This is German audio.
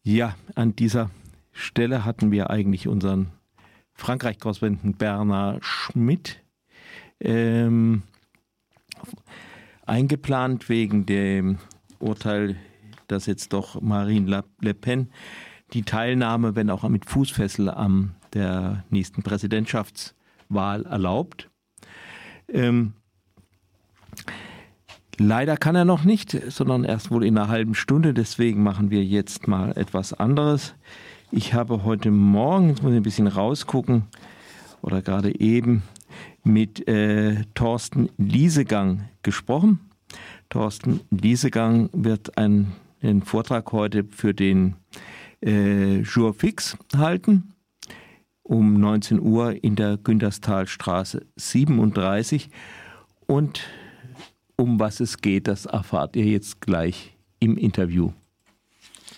Ja, an dieser Stelle hatten wir eigentlich unseren Frankreich-Korrespondenten Bernhard Schmidt eingeplant wegen dem Urteil, dass jetzt doch Marine Le Pen die Teilnahme, wenn auch mit Fußfessel, an der nächsten Präsidentschaftswahl erlaubt. Leider kann er noch nicht, sondern erst wohl in einer halben Stunde. Deswegen machen wir jetzt mal etwas anderes. Ich habe heute Morgen, jetzt muss ich ein bisschen rausgucken, oder gerade eben, mit Thorsten Liesegang gesprochen. Thorsten Liesegang wird einen Vortrag heute für den Jour Fix halten, um 19 Uhr in der Günterstalstraße 37. Und um was es geht, das erfahrt ihr jetzt gleich im Interview.